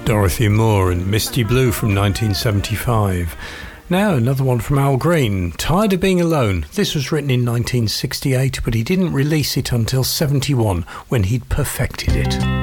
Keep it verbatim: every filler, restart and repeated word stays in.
Dorothy Moore and Misty Blue from nineteen seventy-five. Now another one from Al Green, Tired of Being Alone. This was written in nineteen sixty-eight, but he didn't release it until seventy-one when he'd perfected it.